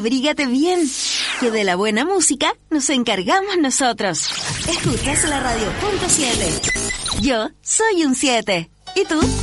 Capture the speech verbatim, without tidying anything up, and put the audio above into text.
abrígate bien, que de la buena música nos encargamos nosotros. Escuchas la radio punto siete. Yo soy un siete. ¿Y tú?